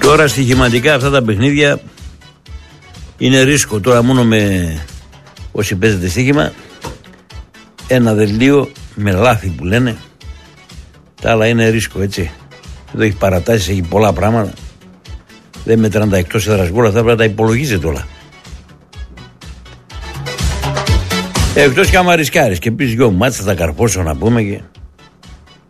Τώρα στοιχηματικά αυτά τα παιχνίδια είναι ρίσκο. Τώρα μόνο με όσοι παίζετε στοίχημα, ένα δελτίο με λάθη που λένε. Τα άλλα είναι ρίσκο, έτσι. Εδώ έχει παρατάσεις, έχει πολλά πράγματα. Δεν μετράνε τα εκτός έδρας γκολ, αυτά πρέπει να τα υπολογίζετε όλα. Εκτός και άμα ρισκάρεις και πεις δυο μάτς θα τα καρπώσω να πούμε και